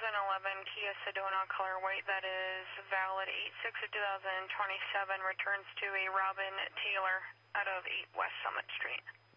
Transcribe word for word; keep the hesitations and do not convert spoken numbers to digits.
eleven Kia Sedona color white that is valid eight six of twenty twenty-seven returns to a Robin Taylor out of eight West Summit Street.